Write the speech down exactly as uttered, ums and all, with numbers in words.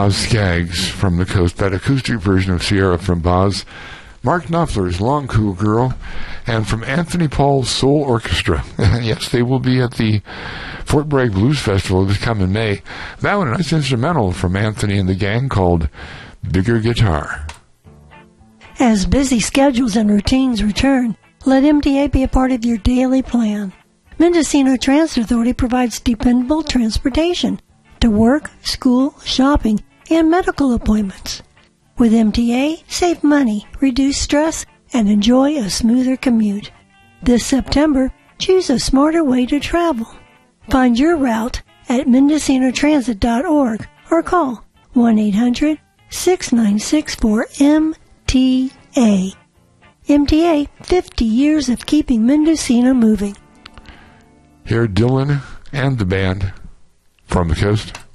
Boz Scaggs from the coast, that acoustic version of Sierra from Boz. Mark Knopfler's Long Cool Girl, and from Anthony Paul's Soul Orchestra. Yes, they will be at the Fort Bragg Blues Festival this coming May. That one, a nice instrumental from Anthony and the gang called Bigger Guitar. As busy schedules and routines return, let M T A be a part of your daily plan. Mendocino Transit Authority provides dependable transportation to work, school, shopping, and medical appointments. With M T A, save money, reduce stress, and enjoy a smoother commute. This September, choose a smarter way to travel. Find your route at mendocino transit dot org or call one eight hundred, six nine six, four M T A. M T A, fifty years of keeping Mendocino moving. Here, Dylan and the band from the coast.